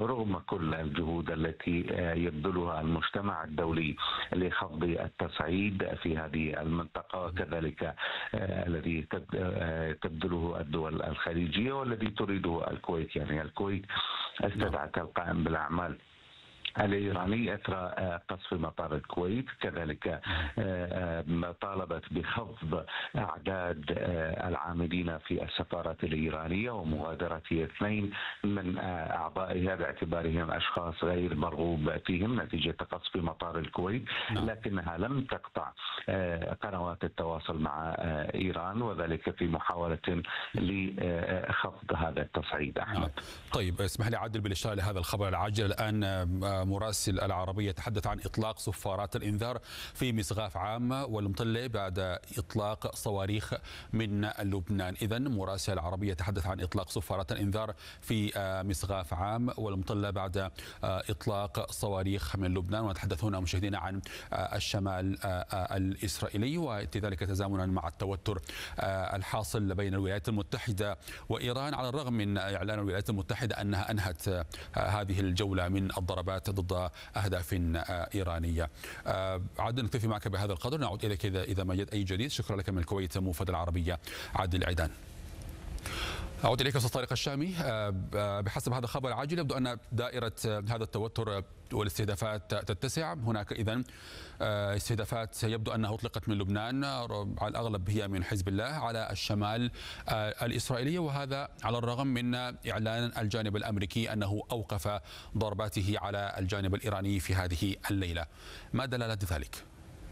رغم كل الجهود التي يبذلها المجتمع الدولي لخفض التصعيد في هذه المنطقة، وكذلك الذي تبذله الدول الخليجية والذي تريده الكويت. يعني الكويت استدعت القائم بالأعمال الإيراني إثر قصف مطار الكويت، كذلك طالبت بخفض أعداد العاملين في السفارات الإيرانية ومغادرة 2 من أعضائها باعتبارهم أشخاص غير مرغوب فيهم نتيجة قصف مطار الكويت، لكنها لم تقطع قنوات التواصل مع إيران، وذلك في محاولة لخفض هذا التصعيد. أحمد. طيب اسمح لي عادل بالإشارة لهذا الخبر العاجل. الآن مراسل العربية تحدث عن إطلاق صفارات الإنذار في مصغاف عام والمطلة بعد إطلاق صواريخ من لبنان. إذن مراسل العربية يتحدث عن إطلاق صفارات الإنذار في مصغاف عام والمطلة بعد إطلاق صواريخ من لبنان. ونتحدث هنا مشاهدينا عن الشمال الإسرائيلي، وكذلك تزامنا مع التوتر الحاصل بين الولايات المتحدة وإيران، على الرغم من إعلان الولايات المتحدة أنها أنهت هذه الجولة من الضربات ضد أهداف إيرانية. عادل نكتفي معك بهذا القدر، نعود إليك إذا ما يجد أي جديد. شكرا لك من الكويت موفد العربية عادل العيدان. أعود إليك أستاذ طارق الشامي. بحسب هذا الخبر العاجل يبدو أن دائرة هذا التوتر والاستهدافات تتسع. هناك إذن استهدافات يبدو أنها أطلقت من لبنان، على الأغلب هي من حزب الله على الشمال الإسرائيلي، وهذا على الرغم من إعلان الجانب الأمريكي أنه أوقف ضرباته على الجانب الإيراني في هذه الليلة. ما دلالة ذلك؟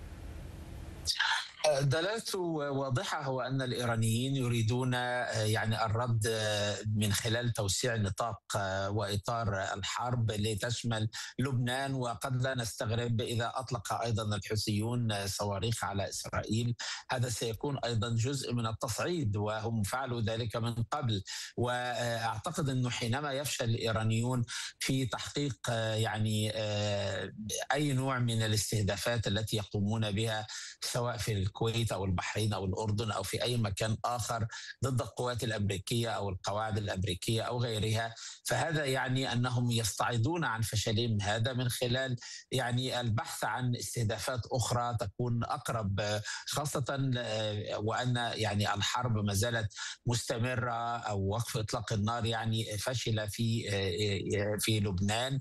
دلالته واضحة، هو أن الإيرانيين يريدون يعني الرد من خلال توسيع نطاق وإطار الحرب لتشمل لبنان. وقد لا نستغرب إذا أطلق أيضا الحوثيون صواريخ على إسرائيل، هذا سيكون أيضا جزء من التصعيد، وهم فعلوا ذلك من قبل. وأعتقد أنه حينما يفشل الإيرانيون في تحقيق يعني أي نوع من الاستهدافات التي يقومون بها سواء في الكويت أو البحرين أو الأردن أو في أي مكان آخر ضد القوات الأمريكية أو القواعد الأمريكية أو غيرها، فهذا يعني أنهم يستعيضون عن فشلهم هذا من خلال يعني البحث عن استهدافات أخرى تكون أقرب، خاصة وأن يعني الحرب ما زالت مستمرة أو وقف إطلاق النار يعني فشل في لبنان.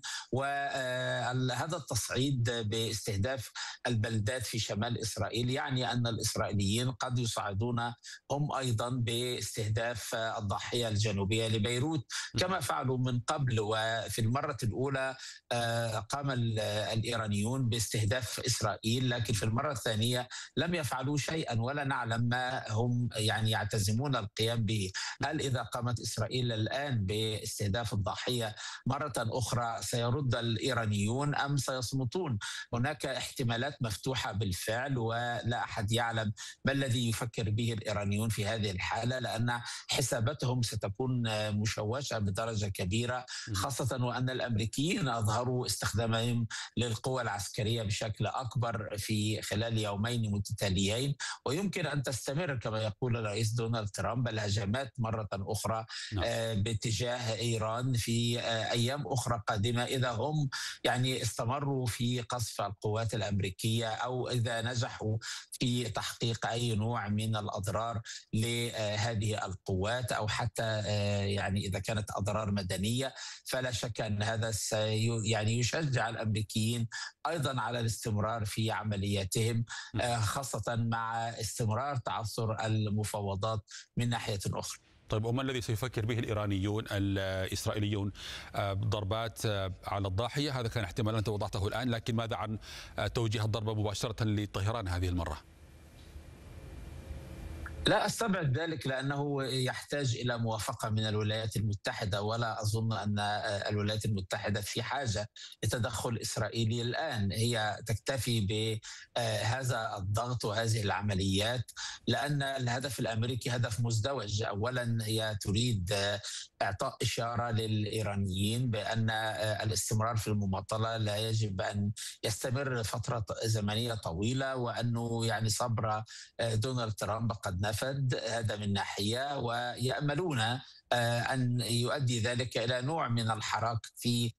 وهذا التصعيد باستهداف البلدات في شمال إسرائيل يعني أن الإسرائيليين قد يصعدون هم أيضا باستهداف الضاحية الجنوبية لبيروت كما فعلوا من قبل. وفي المرة الأولى قام الإيرانيون باستهداف إسرائيل، لكن في المرة الثانية لم يفعلوا شيئا ولا نعلم ما هم يعني يعتزمون القيام به. هل إذا قامت إسرائيل الآن باستهداف الضاحية مرة أخرى سيرد الإيرانيون أم سيصمتون؟ هناك احتمالات مفتوحة بالفعل، ولا أحد يعلم ما الذي يفكر به الإيرانيون في هذه الحالة، لأن حساباتهم ستكون مشوشة بدرجة كبيرة، خاصة وأن الأمريكيين أظهروا استخدامهم للقوى العسكرية بشكل أكبر في خلال يومين متتاليين. ويمكن أن تستمر كما يقول الرئيس دونالد ترامب الهجمات مرة أخرى باتجاه إيران في أيام أخرى قادمة إذا هم يعني استمروا في قصف القوات الأمريكية أو إذا نجحوا في تحقيق أي نوع من الأضرار لهذه القوات، أو حتى يعني إذا كانت أضرار مدنية. فلا شك أن هذا يعني يشجع الأمريكيين أيضا على الاستمرار في عملياتهم، خاصة مع استمرار تعثر المفاوضات من ناحية أخرى. طيب وما الذي سيفكر به الإسرائيليون؟ ضربات على الضاحية هذا كان احتمالا أنت وضعته الآن، لكن ماذا عن توجيه الضربة مباشرة لطهران هذه المرة؟ لا أستبعد ذلك، لأنه يحتاج إلى موافقة من الولايات المتحدة، ولا أظن أن الولايات المتحدة في حاجة لتدخل إسرائيلي الآن. هي تكتفي بهذا الضغط وهذه العمليات، لأن الهدف الأمريكي هدف مزدوج. أولا هي تريد إعطاء إشارة للإيرانيين بأن الاستمرار في المماطلة لا يجب أن يستمر فترة زمنية طويلة، وأنه يعني صبر دونالد ترامب قد نفد، هذا من ناحية، ويأملون أن يؤدي ذلك إلى نوع من الحراك في